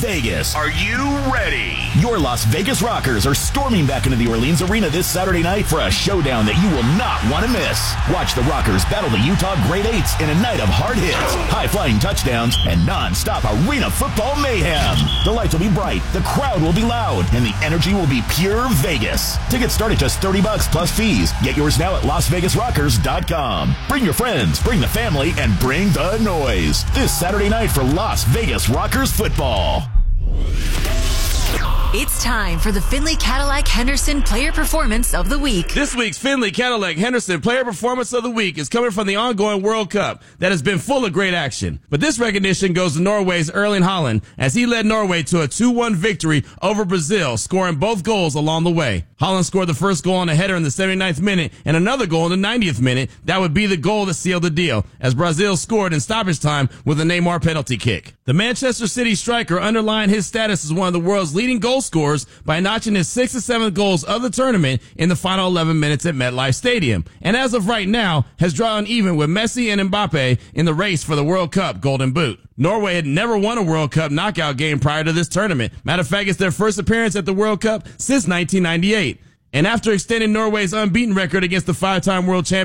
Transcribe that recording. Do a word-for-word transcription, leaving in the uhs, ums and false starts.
Vegas. Are you ready? Your Las Vegas Rockers are storming back into the Orleans Arena this Saturday night for a showdown that you will not want to miss. Watch the Rockers battle the Utah Great Eights in a night of hard hits, high-flying touchdowns, and non-stop arena football mayhem. The lights will be bright, the crowd will be loud, and the energy will be pure Vegas. Tickets start at just thirty bucks plus fees. Get yours now at las vegas rockers dot com. Bring your friends, bring the family, and bring the noise. This Saturday night for Las Vegas Rockers football. It's time for the Findlay Cadillac Henderson Player Performance of the Week. This week's Findlay Cadillac Henderson Player Performance of the Week is coming from the ongoing World Cup that has been full of great action. But this recognition goes to Norway's Erling Haaland as he led Norway to a two one victory over Brazil, scoring both goals along the way. Haaland scored the first goal on a header in the seventy-ninth minute and another goal in the ninetieth minute. That would be the goal that sealed the deal, as Brazil scored in stoppage time with a Neymar penalty kick. The Manchester City striker underlined his status as one of the world's leading goal scorers by notching his sixth and seventh goals of the tournament in the final eleven minutes at MetLife Stadium, and as of right now has drawn even with Messi and Mbappe in the race for the World Cup Golden Boot. Norway had never won a World Cup knockout game prior to this tournament. Matter of fact, it's their first appearance at the World Cup since nineteen ninety-eight. And after extending Norway's unbeaten record against the five-time world champion